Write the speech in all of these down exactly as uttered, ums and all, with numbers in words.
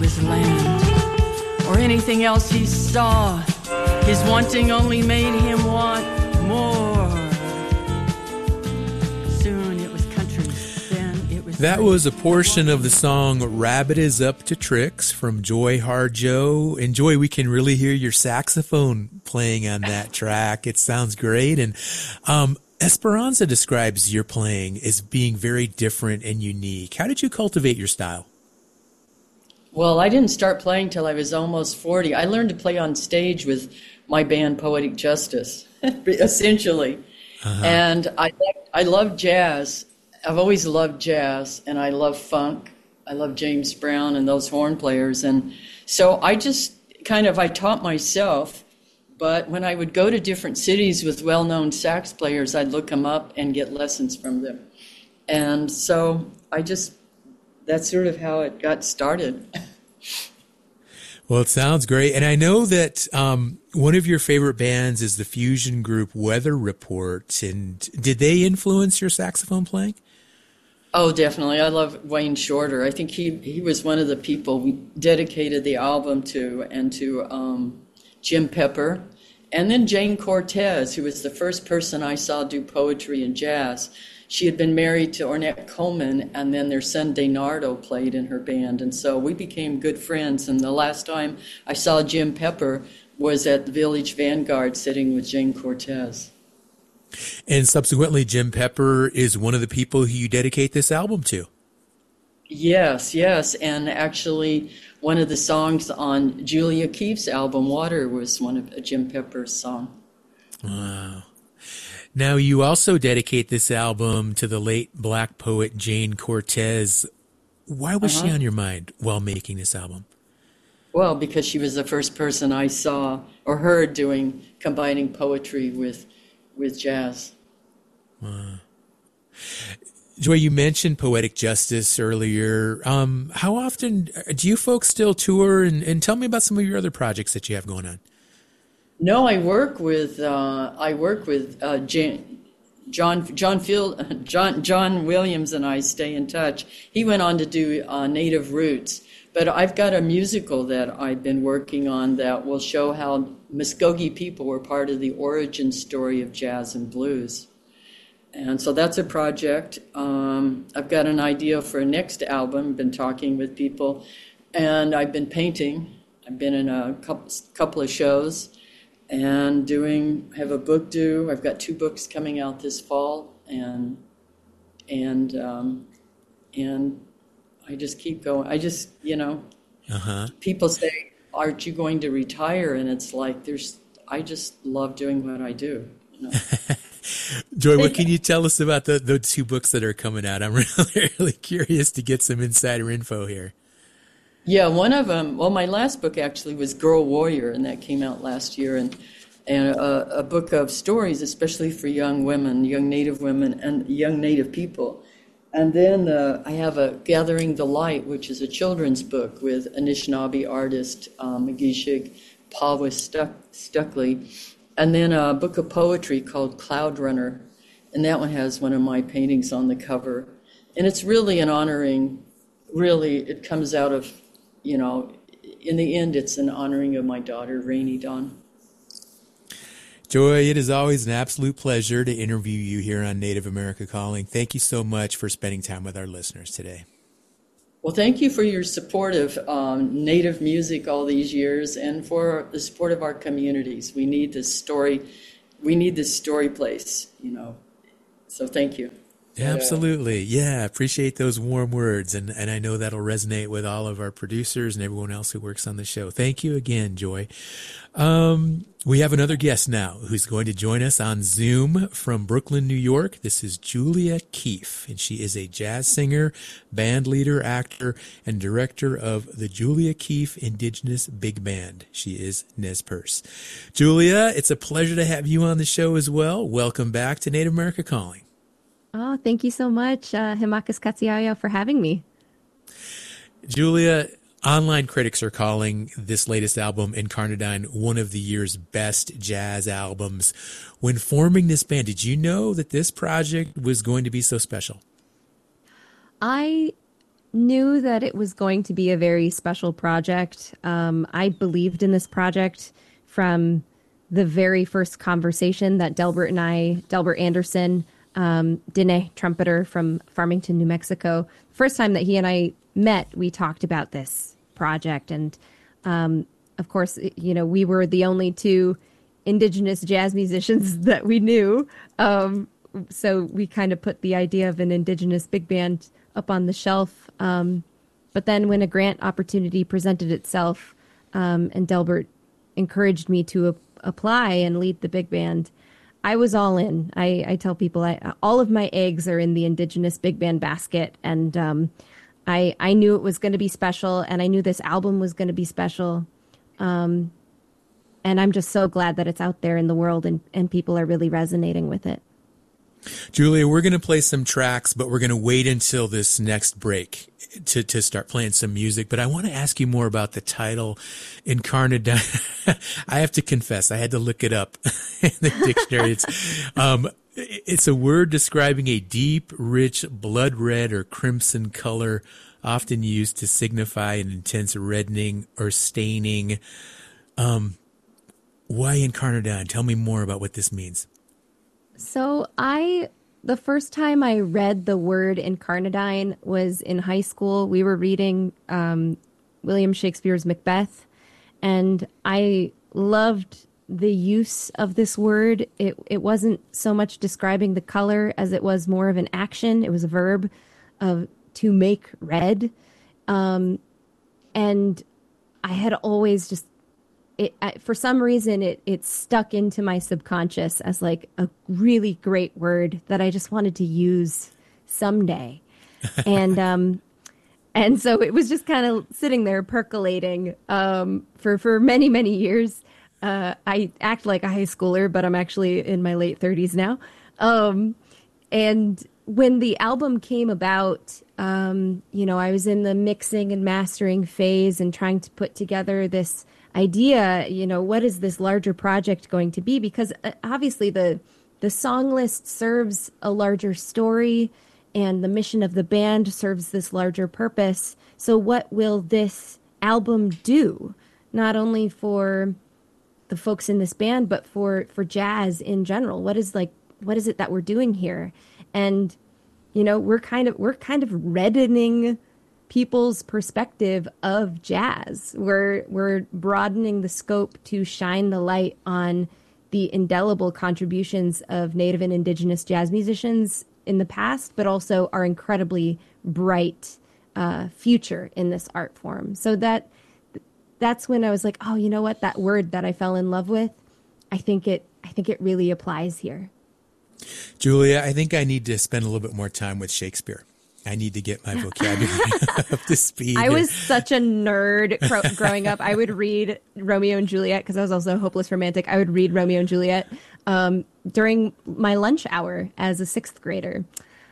was land, or anything else he saw. His wanting only made him want more. Soon it was country, then it was... That was a portion of the song Rabbit is Up to Tricks from Joy Harjo. And Joy, we can really hear your saxophone playing on that track. It sounds great. And um, Esperanza describes your playing as being very different and unique. How did you cultivate your style? Well, I didn't start playing till I was almost forty. I learned to play on stage with my band Poetic Justice, essentially. Uh-huh. And I loved, I love jazz. I've always loved jazz, and I love funk. I love James Brown and those horn players. And so I just kind of, I taught myself, but when I would go to different cities with well-known sax players, I'd look them up and get lessons from them. And so I just, that's sort of how it got started. Well, it sounds great. And I know that um, one of your favorite bands is the fusion group Weather Report. And did they influence your saxophone playing? Oh, definitely. I love Wayne Shorter. I think he, he was one of the people we dedicated the album to, and to um, Jim Pepper. And then Jane Cortez, who was the first person I saw do poetry and jazz. She had been married to Ornette Coleman, and then their son DeNardo played in her band. And so we became good friends. And the last time I saw Jim Pepper was at the Village Vanguard sitting with Jane Cortez. And subsequently, Jim Pepper is one of the people who you dedicate this album to. Yes, yes. And actually, one of the songs on Julia Keefe's album, Water, was one of Jim Pepper's songs. Wow. Now, you also dedicate this album to the late Black poet Jane Cortez. Why was uh-huh. she on your mind while making this album? Well, because she was the first person I saw or heard doing, combining poetry with with jazz. Wow. Joy, you mentioned Poetic Justice earlier. Um, how often do you folks still tour? And, and tell me about some of your other projects that you have going on. No, I work with uh, I work with uh, Jan, John John Field John John Williams, and I stay in touch. He went on to do uh, Native Roots, but I've got a musical that I've been working on that will show how Muskogee people were part of the origin story of jazz and blues, and so that's a project. Um, I've got an idea for a next album. Been talking with people, and I've been painting. I've been in a couple couple of shows. And doing, have a book due. I've got two books coming out this fall, and and um, and I just keep going. I just, you know, uh-huh. people say, "Aren't you going to retire?" And it's like, there's. I just love doing what I do. You know? Joy, what can you tell us about the the two books that are coming out? I'm really really curious to get some insider info here. Yeah, one of them, well, my last book actually was Girl Warrior, and that came out last year, and and a, a book of stories, especially for young women, young Native women, and young Native people. And then uh, I have a Gathering the Light, which is a children's book with Anishinaabe artist um, Magishig Pawis Stuck, Stuckley, and then a book of poetry called Cloud Runner, and that one has one of my paintings on the cover. And it's really an honoring, really, it comes out of, you know, in the end, it's an honoring of my daughter, Rainy Dawn. Joy, it is always an absolute pleasure to interview you here on Native America Calling. Thank you so much for spending time with our listeners today. Well, thank you for your support of um, Native music all these years, and for the support of our communities. We need this story. We need this story place, you know. So thank you. Absolutely. Yeah, appreciate those warm words. And, and I know that'll resonate with all of our producers and everyone else who works on the show. Thank you again, Joy. Um, we have another guest now who's going to join us on Zoom from Brooklyn, New York. This is Julia Keefe, and she is a jazz singer, band leader, actor, and director of the Julia Keefe Indigenous Big Band. She is Nez Perce. Julia, it's a pleasure to have you on the show as well. Welcome back to Native America Calling. Oh, thank you so much, uh, Himakas Katsiaya, for having me. Julia, online critics are calling this latest album, Incarnadine, one of the year's best jazz albums. When forming this band, did you know that this project was going to be so special? I knew that it was going to be a very special project. Um, I believed in this project from the very first conversation that Delbert and I, Delbert Anderson, um, Dene trumpeter from Farmington, New Mexico, first time that he and I met, we talked about this project. And um, of course, you know, we were the only two Indigenous jazz musicians that we knew. Um, so we kind of put the idea of an Indigenous big band up on the shelf. Um, but then when a grant opportunity presented itself, um, and Delbert encouraged me to a- apply and lead the big band, I was all in. I, I tell people I, all of my eggs are in the Indigenous big band basket. And um, I, I knew it was going to be special, and I knew this album was going to be special. Um, and I'm just so glad that it's out there in the world, and, and people are really resonating with it. Julia, we're going to play some tracks, but we're going to wait until this next break to, to start playing some music. But I want to ask you more about the title, Incarnadine. I have to confess, I had to look it up in the dictionary. It's, um, it's a word describing a deep, rich, blood red or crimson color, often used to signify an intense reddening or staining. Um, why Incarnadine? Tell me more about what this means. So I, the first time I read the word Incarnadine was in high school. We were reading um, William Shakespeare's Macbeth, and I loved the use of this word. It it wasn't so much describing the color as it was more of an action. It was a verb of to make red. Um, and I had always just It, I, for some reason, it, it stuck into my subconscious as like a really great word that I just wanted to use someday. and um, and so it was just kind of sitting there percolating um, for, for many, many years. Uh, I act like a high schooler, but I'm actually in my late thirties now. Um, and when the album came about, um, you know, I was in the mixing and mastering phase and trying to put together this idea, you know, what is this larger project going to be? Because uh, obviously the the song list serves a larger story, and the mission of the band serves this larger purpose. So what will this album do? Not only for the folks in this band, but for, for jazz in general. What is like what is it that we're doing here? And, you know, we're kind of we're kind of reddening people's perspective of jazz. We're we're broadening the scope to shine the light on the indelible contributions of Native and Indigenous jazz musicians in the past, but also our incredibly bright uh, future in this art form. So that that's when I was like, oh, you know what? That word that I fell in love with, I think it I think it really applies here. Julia, I think I need to spend a little bit more time with Shakespeare. I need to get my vocabulary up to speed. I was such a nerd cro- growing up. I would read Romeo and Juliet because I was also a hopeless romantic. I would read Romeo and Juliet um, during my lunch hour as a sixth grader.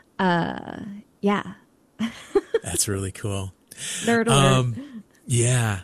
Uh, yeah. That's really cool. Nerd alert. Um, yeah.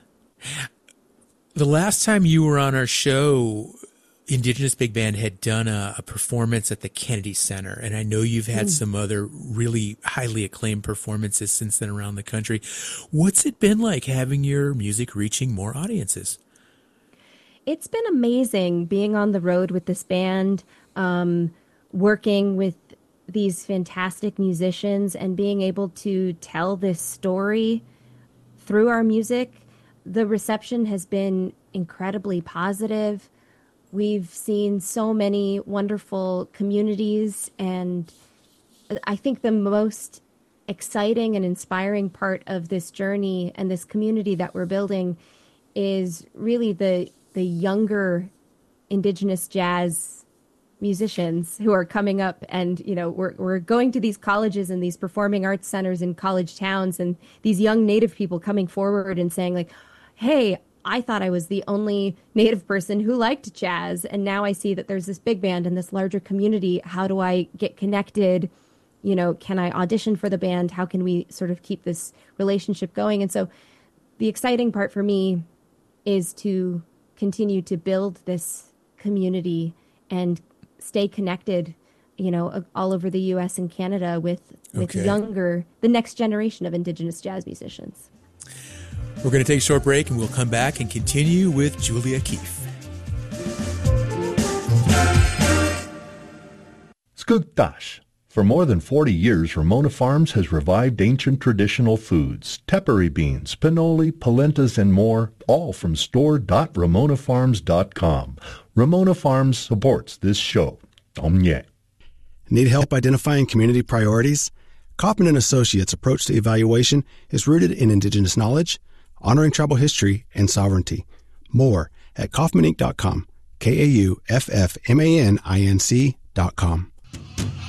The last time you were on our show, Indigenous Big Band had done a, a performance at the Kennedy Center, and I know you've had mm. some other really highly acclaimed performances since then around the country. What's it been like having your music reaching more audiences? It's been amazing being on the road with this band, um, working with these fantastic musicians, and being able to tell this story through our music. The reception has been incredibly positive. We've seen so many wonderful communities, and I think the most exciting and inspiring part of this journey and this community that we're building is really the the younger Indigenous jazz musicians who are coming up, and you know we're we're going to these colleges and these performing arts centers in college towns, and these young Native people coming forward and saying like, hey, I thought I was the only Native person who liked jazz, and now I see that there's this big band and this larger community. How do I get connected? You know, can I audition for the band? How can we sort of keep this relationship going? And so the exciting part for me is to continue to build this community and stay connected you know, all over the U S and Canada with, with Okay. younger, the next generation of Indigenous jazz musicians. We're going to take a short break, and we'll come back and continue with Julia Keefe. Skugtash. For more than forty years, Ramona Farms has revived ancient traditional foods, tepary beans, pinoli, polentas, and more, all from store dot ramona farms dot com. Ramona Farms supports this show. Omnye. Need help identifying community priorities? Kaufman and Associates' approach to evaluation is rooted in Indigenous knowledge, honoring tribal history, and sovereignty. More at kaufman inc dot com, K A U F F M A N I N C dot com.